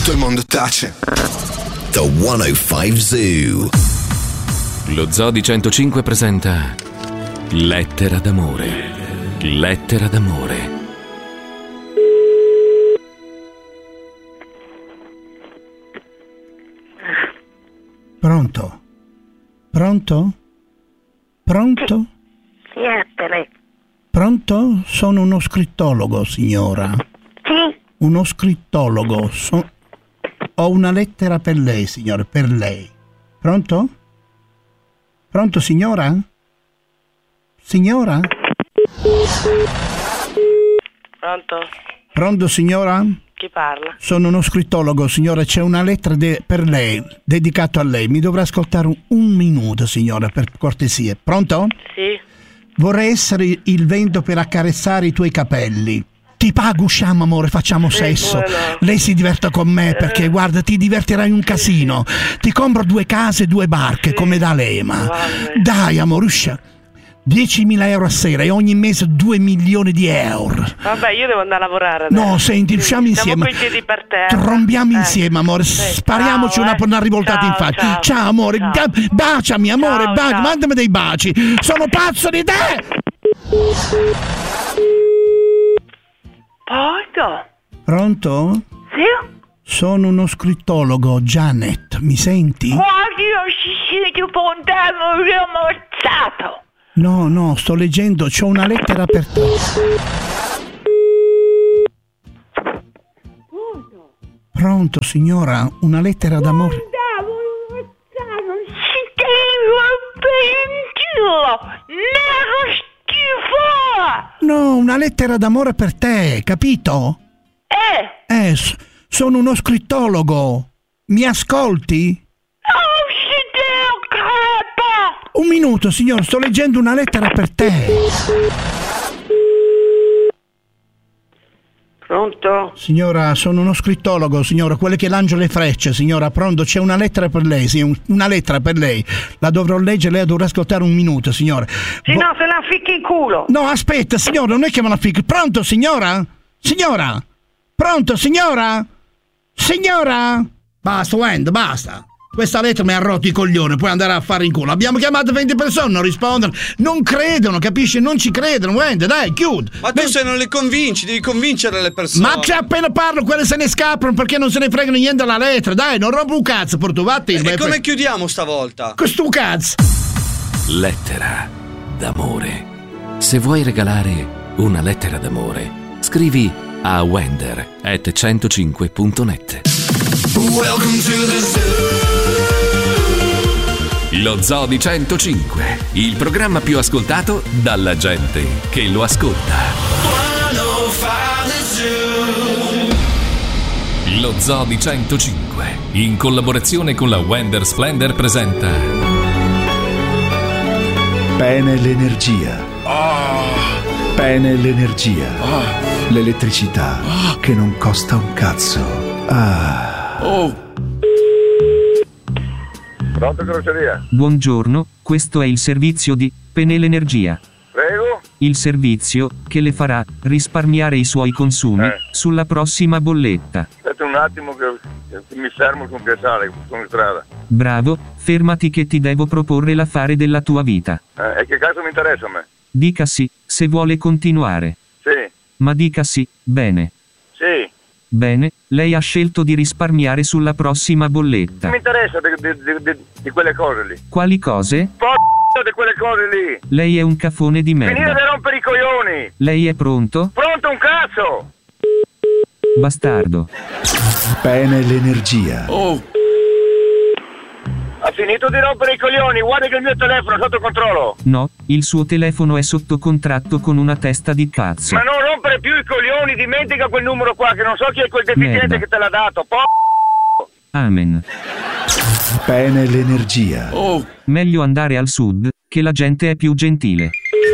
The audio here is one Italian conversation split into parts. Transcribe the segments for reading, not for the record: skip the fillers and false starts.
tutto il mondo tace. The 105 Zoo. Lo Zoo di 105 presenta Lettera d'amore. Lettera d'amore. Pronto? Pronto? Pronto? Chi è te? Pronto? Sono uno scrittologo, signora. Sì? Uno scrittologo. Ho una lettera per lei, signore, per lei. Pronto? Pronto, signora? Signora? Pronto? Pronto, signora? Chi parla? Sono uno scrittologo, signora, c'è una lettera per lei, dedicato a lei. Mi dovrà ascoltare un minuto, signora, per cortesia. Pronto? Sì. Vorrei essere il vento per accarezzare i tuoi capelli. Ti pago, usciamo, amore, facciamo sesso. No. Lei si diverta con me perché, guarda, ti divertirai un casino. Ti compro 2 case e 2 barche, come da Lema. Dai, amore, usciamo. 10.000 euro a sera e ogni mese 2 milioni di euro. Vabbè, io devo andare a lavorare adesso. No, senti, usciamo insieme. Siamo coi piedi per terra. Trombiamo insieme, amore. Spariamoci ciao, una rivoltata in faccia. Ciao, amore. Ciao. Baciami, amore. Ciao. Mandami dei baci. Sono pazzo di te! Pronto? Pronto? Sì? Sono uno scrittologo, Janet. Mi senti? Guardi, non si siete pontevo, io ammazzato. No, sto leggendo. C'ho una lettera per te. Pronto, signora? Una lettera d'amore. Non si deve nero schifo. No, una lettera d'amore per te, capito? Sono uno scrittologo. Mi ascolti? Un minuto, signor, sto leggendo una lettera per te. Pronto? Signora, sono uno scrittologo, signora, quello che lancia le frecce, signora. Pronto, c'è una lettera per lei, sì, una lettera per lei. La dovrò leggere, lei dovrà ascoltare un minuto, signora. Se no, se la ficchi in culo. No, aspetta, signora, non è che me la ficchi. Pronto, signora? Signora? Pronto, signora? Signora? Basta, Wend, basta. Questa lettera mi ha rotto i coglioni, puoi andare a fare in culo. Abbiamo chiamato 20 persone, non rispondono. Non credono, capisci? Non ci credono, Wend, dai, chiudi. Ma tu se non le convinci, devi convincere le persone. Ma c'è appena parlo, quelle se ne scappano perché non se ne fregano niente della lettera. Dai, non rompo un cazzo, portuvatti. E come chiudiamo stavolta? Questo cazzo. Lettera d'amore. Se vuoi regalare una lettera d'amore, scrivi a wender@105.net. Welcome to the zoo. Lo Zoo di 105, il programma più ascoltato dalla gente che lo ascolta. 105 the zoo. Lo Zoo di 105, in collaborazione con la Wender Splendor, presenta Pene l'energia. Pene l'energia. L'elettricità che non costa un cazzo. Pronto, crocieria? Buongiorno, questo è il servizio di Penel Energia. Prego? Il servizio che le farà risparmiare i suoi consumi sulla prossima bolletta. Aspetta un attimo che mi fermo con piacere, sono in strada. Bravo, fermati che ti devo proporre l'affare della tua vita. E che cazzo mi interessa a me? Dica sì, se vuole continuare. Sì. Ma dica sì, bene. Sì. Bene, lei ha scelto di risparmiare sulla prossima bolletta. Mi interessa di quelle cose lì. Quali cose? Di quelle cose lì. Lei è un cafone di merda. Finire di rompere i coglioni. Lei è pronto? Pronto un cazzo. Bastardo. Pene l'energia. Ha finito di rompere i coglioni, guarda che il mio telefono è sotto controllo. No, il suo telefono è sotto contratto con una testa di cazzo. Ma non rompere più i coglioni, dimentica quel numero qua che non so chi è quel deficiente Merda. che te l'ha dato. Amen. Pene l'energia. Meglio andare al sud, che la gente è più gentile.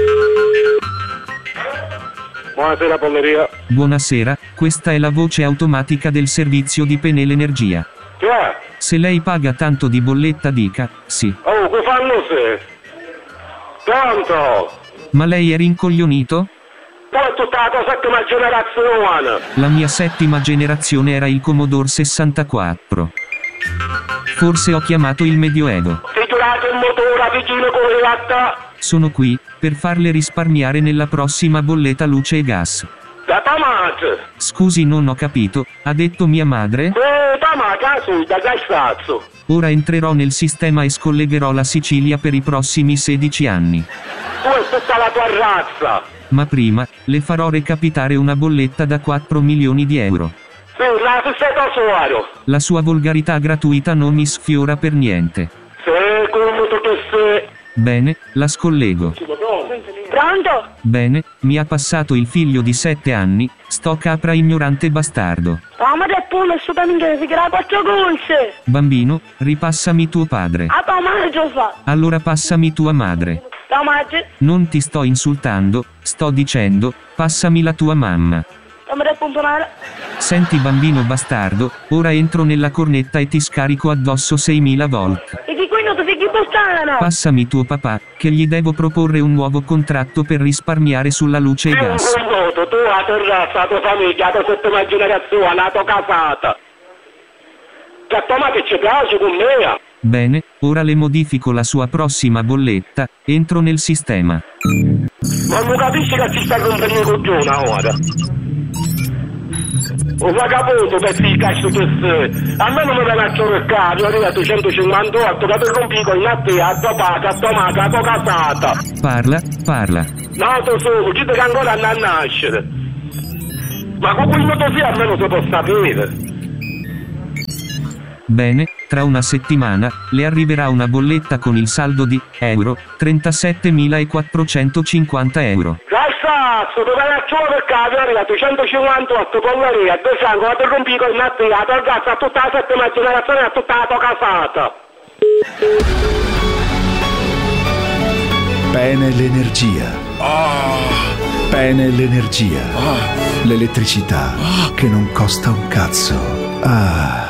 Buonasera polleria. Buonasera, questa è la voce automatica del servizio di Penel Energia. Chi è? Se lei paga tanto di bolletta dica sì. Oh, che fanno se? Pronto? Ma lei è rincoglionito? Poi è tutta la tua settima generazione. La mia settima generazione era il Commodore 64. Forse ho chiamato il Medioevo. Sei turato il motore vicino con le latta. Sono qui per farle risparmiare nella prossima bolletta luce e gas. Da tamate. Scusi, non ho capito, ha detto mia madre? Tamate, su, da cazzo. Ora entrerò nel sistema e scollegherò la Sicilia per i prossimi 16 anni. Tu è tutta la tua razza. Ma prima, le farò recapitare una bolletta da 4 milioni di euro. Sì, la stessa cosa. La sua volgarità gratuita non mi sfiora per niente. Sì, come tu che sei. Bene, la scollego. Pronto? Bene, mi ha passato il figlio di 7 anni, sto capra ignorante bastardo. Ma è pure assolutamente si crea 4 golse. Bambino, ripassami tuo padre. A tua madre fa. Allora passami tua madre. Tua madre? Non ti sto insultando, sto dicendo, passami la tua mamma. Come puntonare? Senti bambino bastardo, ora entro nella cornetta e ti scarico addosso 6000 volt. E di qui non ti sei bastana. Passami tuo papà, che gli devo proporre un nuovo contratto per risparmiare sulla luce e gas. Tu la terrazza, la tua famiglia, la tua settima generazione, la tua casata. Che a tua madre ci piace con me. Bene, ora le modifico la sua prossima bolletta, entro nel sistema. Ma non capisci che ci sta rompendo il coglione ora? Un vagabondo pezzi di cazzo che sei. A me non mi viene a cercare, io arrivo a 258 che per compico in a te, a tua paga, a tua madre, a tua casata. Parla. Nato solo, ci che ancora andare a nascere. Ma con quel modo sia almeno si può sapere. Bene, tra una settimana, le arriverà una bolletta con il saldo di euro 37.450 euro. Dai cazzo, tu vai a ciò perché arriva a 258 polveria, a 2 sangue, a te compico in a te, a tua gas, a tutta la settima generazione, a tutta la tua casata. Bene l'energia. Bene l'energia. L'elettricità che non costa un cazzo.